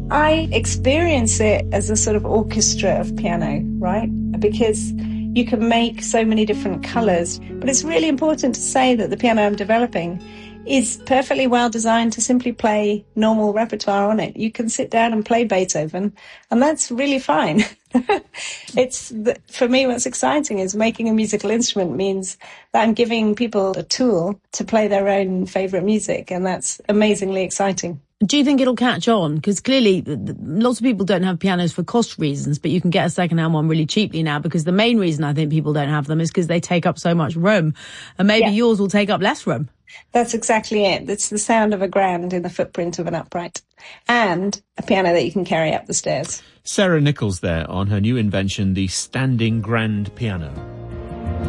I experience it as a sort of orchestra of piano, right? Because you can make so many different colours. But it's really important to say that the piano I'm developing is perfectly well designed to simply play normal repertoire on it. You can sit down and play Beethoven, and that's really fine. For me, what's exciting is making a musical instrument means that I'm giving people a tool to play their own favourite music, and that's amazingly exciting. Do you think it'll catch on? Because clearly lots of people don't have pianos for cost reasons, but you can get a second-hand one really cheaply now, because the main reason I think people don't have them is because they take up so much room. And maybe yours will take up less room. That's exactly it. It's the sound of a grand in the footprint of an upright, and a piano that you can carry up the stairs. Sarah Nichols there on her new invention, the standing grand piano.